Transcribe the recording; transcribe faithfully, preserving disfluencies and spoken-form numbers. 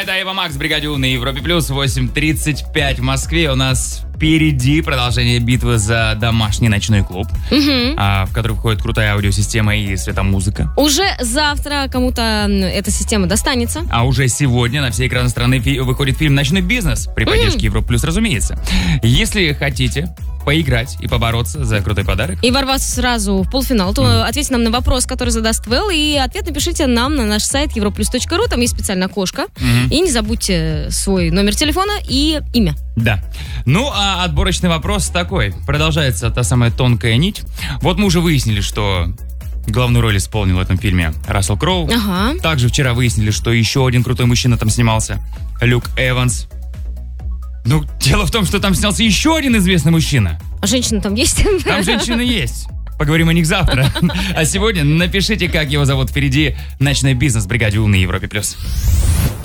это Эва Макс, бригаде У на Европе Плюс, восемь тридцать пять в Москве. У нас впереди продолжение битвы за домашний ночной клуб, Угу. а, в который входит крутая аудиосистема и светомузыка. Уже завтра кому-то эта система достанется. А уже сегодня на все экраны страны фи- выходит фильм «Ночной бизнес» при поддержке Европы Плюс, разумеется. Если хотите поиграть и побороться за крутой подарок, И ворваться сразу в полуфинал, то Мгм. ответьте нам на вопрос, который задаст Вэл, и ответ напишите нам на наш сайт европлюс точка ру, там есть специальное окошко. Мгм. И не забудьте свой номер телефона и имя. да. Ну, а отборочный вопрос такой. Продолжается та самая тонкая нить. Вот мы уже выяснили, что главную роль исполнил в этом фильме Рассел Кроу. Ага. Также вчера выяснили, что еще один крутой мужчина там снимался. Люк Эванс. Ну, дело в том, что там снялся еще один известный мужчина. А женщина там есть? Там женщины есть. Поговорим о них завтра. А сегодня напишите, как его зовут. Впереди «Ночной бизнес» в бригаде У на Европе+. плюс.